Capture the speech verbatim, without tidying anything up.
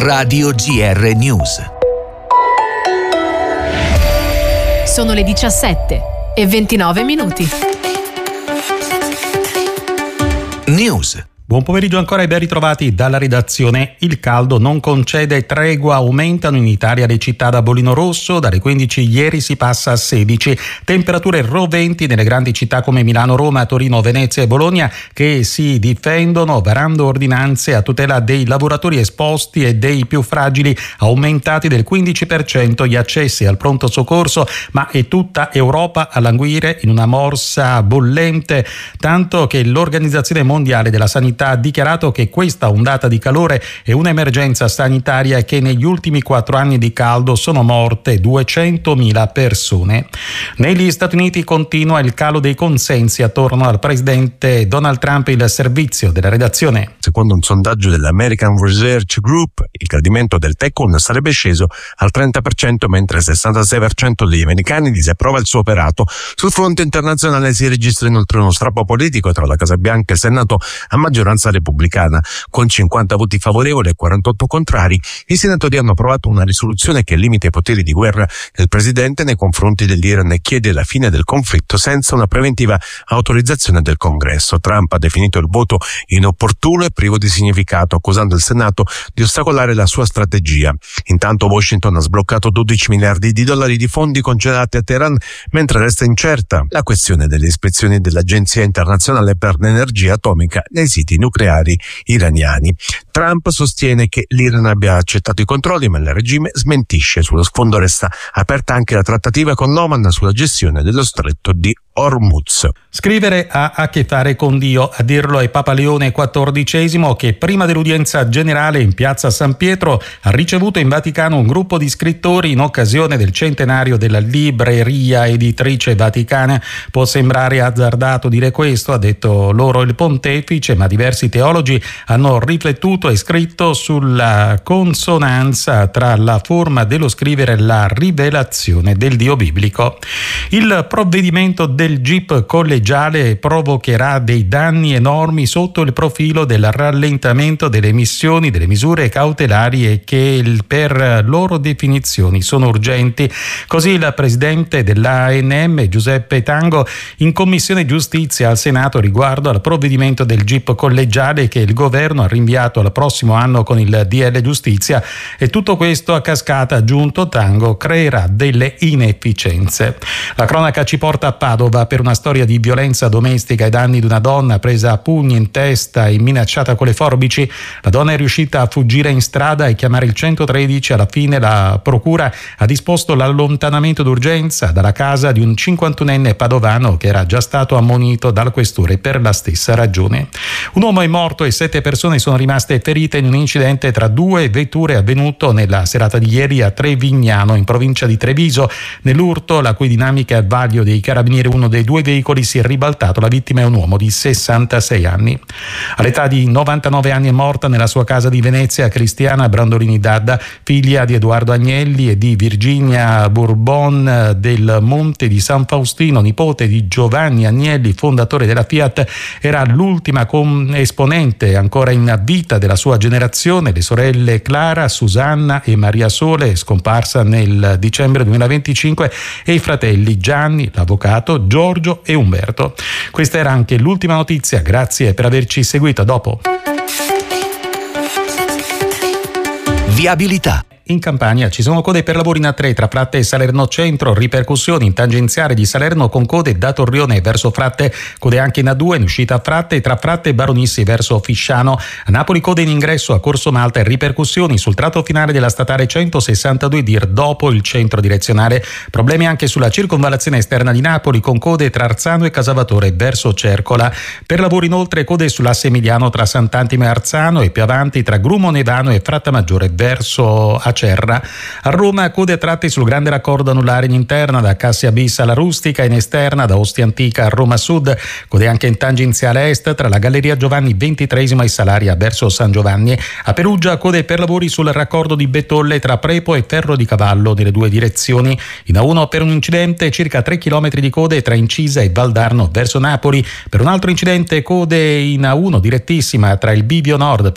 Radio G R News. Sono le diciassette e ventinove minuti. News. Buon pomeriggio ancora e ben ritrovati dalla redazione. Il caldo non concede tregua, aumentano in Italia le città da bollino rosso, dalle quindici ieri si passa a sedici. Temperature roventi nelle grandi città come Milano, Roma, Torino, Venezia e Bologna, che si difendono varando ordinanze a tutela dei lavoratori esposti e dei più fragili, aumentati del quindici per cento gli accessi al pronto soccorso, ma è tutta Europa a languire in una morsa bollente, tanto che l'Organizzazione Mondiale della Sanità ha dichiarato che questa ondata di calore è un'emergenza sanitaria e che negli ultimi quattro anni di caldo sono morte duecentomila persone. Negli Stati Uniti continua il calo dei consensi attorno al presidente Donald Trump. Il servizio della redazione. Secondo un sondaggio dell'American Research Group, il gradimento del tycoon sarebbe sceso al trenta per cento, mentre il sessantasei per cento degli americani disapprova il suo operato. Sul fronte internazionale si registra inoltre uno strappo politico tra la Casa Bianca e il Senato a maggioranza repubblicana. Con cinquanta voti favorevoli e quarantotto contrari, i senatori hanno approvato una risoluzione che limita i poteri di guerra del presidente nei confronti dell'Iran e chiede la fine del conflitto senza una preventiva autorizzazione del Congresso. Trump ha definito il voto inopportuno e privo di significato, accusando il Senato di ostacolare la sua strategia. Intanto Washington ha sbloccato dodici miliardi di dollari di fondi congelati a Teheran, mentre resta incerta la questione delle ispezioni dell'Agenzia internazionale per l'energia atomica nei siti nucleari iraniani. Trump sostiene che l'Iran abbia accettato i controlli, ma il regime smentisce. Sullo sfondo resta aperta anche la trattativa con l'Oman sulla gestione dello stretto di Hormuz. Scrivere ha a che fare con Dio, a dirlo è Papa Leone quattordicesimo, che prima dell'udienza generale in piazza San Pietro ha ricevuto in Vaticano un gruppo di scrittori in occasione del centenario della libreria editrice vaticana. Può sembrare azzardato dire questo, ha detto loro il pontefice, ma diversi teologi hanno riflettuto e scritto sulla consonanza tra la forma dello scrivere e la rivelazione del Dio biblico. Il provvedimento del Il G I P collegiale provocherà dei danni enormi sotto il profilo del rallentamento delle emissioni delle misure cautelari e che per loro definizioni sono urgenti. Così il presidente dell'A N M Giuseppe Tango in Commissione Giustizia al Senato riguardo al provvedimento del G I P collegiale che il governo ha rinviato al prossimo anno con il D L Giustizia, e tutto questo a cascata, aggiunto Tango, creerà delle inefficienze. La cronaca ci porta a Padova per una storia di violenza domestica ai danni di una donna presa a pugni in testa e minacciata con le forbici. La donna è riuscita a fuggire in strada e chiamare il centotredici. Alla fine la procura ha disposto l'allontanamento d'urgenza dalla casa di un cinquantunenne padovano che era già stato ammonito dal questore per la stessa ragione. Un uomo è morto e sette persone sono rimaste ferite in un incidente tra due vetture avvenuto nella serata di ieri a Trevignano, in provincia di Treviso. Nell'urto, la cui dinamica è al vaglio dei carabinieri, uno dei due veicoli si è ribaltato. La vittima è un uomo di sessantasei anni. All'età di novantanove anni è morta nella sua casa di Venezia Cristiana Brandolini Dadda, figlia di Edoardo Agnelli e di Virginia Bourbon del Monte di San Faustino, nipote di Giovanni Agnelli, fondatore della Fiat. Era l'ultima esponente ancora in vita della sua generazione. Le sorelle Clara, Susanna e Maria Sole, scomparsa nel dicembre duemilaventicinque, e i fratelli Gianni, l'avvocato, Giorgio e Umberto. Questa era anche l'ultima notizia, grazie per averci seguito. A dopo. Viabilità. In Campania ci sono code per lavori in A tre tra Fratte e Salerno Centro, ripercussioni in tangenziale di Salerno con code da Torrione verso Fratte, code anche in A due in uscita a Fratte e tra Fratte e Baronissi verso Fisciano. A Napoli code in ingresso a Corso Malta e ripercussioni sul tratto finale della statale centosessantadue dir dopo il centro direzionale. Problemi anche sulla circonvallazione esterna di Napoli con code tra Arzano e Casavatore verso Cercola. Per lavori inoltre code sull'asse Emiliano tra Sant'Antimo e Arzano e più avanti tra Grumo Nevano e Frattamaggiore verso Acerra. A Roma code a tratti sul grande raccordo anulare in interna da Cassia Bis alla Rustica, in esterna da Ostia Antica a Roma Sud. Code anche in tangenziale est tra la Galleria Giovanni ventitreesima e Salaria verso San Giovanni. A Perugia code per lavori sul raccordo di Betolle tra Prepo e Ferro di Cavallo nelle due direzioni. In A uno per un incidente circa tre chilometri di code tra Incisa e Valdarno verso Napoli. Per un altro incidente code in A uno direttissima tra il Bivio Nord